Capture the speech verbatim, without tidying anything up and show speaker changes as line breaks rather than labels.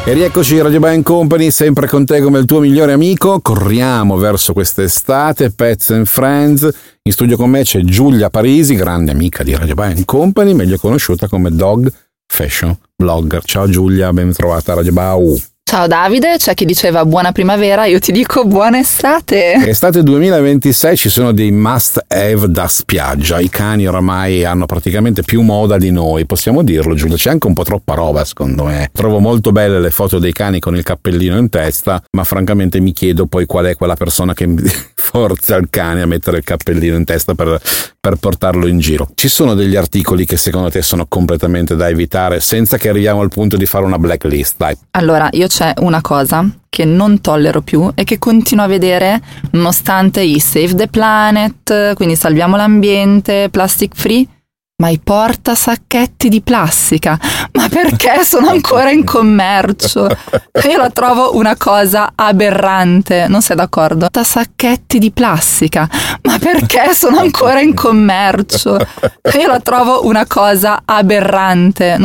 E rieccoci Radio Band Company, sempre con te come il tuo migliore amico. Corriamo verso quest'estate, Pets and Friends. In studio con me c'è Giulia Parisi, grande amica di Radio Band Company, meglio conosciuta come Dog Fashion Blogger. Ciao Giulia, ben trovata a Radio Bau.
Ciao Davide, c'è chi diceva buona primavera, io ti dico buona estate.
Estate duemilaventisei, ci sono dei must have da spiaggia. I cani oramai hanno praticamente più moda di noi, possiamo dirlo Giulia, c'è anche un po' troppa roba secondo me. Trovo molto belle le foto dei cani con il cappellino in testa, ma francamente mi chiedo poi qual è quella persona che forza il cane a mettere il cappellino in testa per, per portarlo in giro. Ci sono degli articoli che secondo te sono completamente da evitare senza che arriviamo al punto di fare una blacklist, dai.
Allora, io c'è una cosa che non tollero più e che continuo a vedere nonostante i Save the Planet, quindi salviamo l'ambiente, plastic free, ma i portasacchetti di plastica, ma perché sono ancora in commercio? Io la trovo una cosa aberrante, non sei d'accordo? Portasacchetti di plastica, ma perché sono ancora in commercio? Io la trovo una cosa aberrante.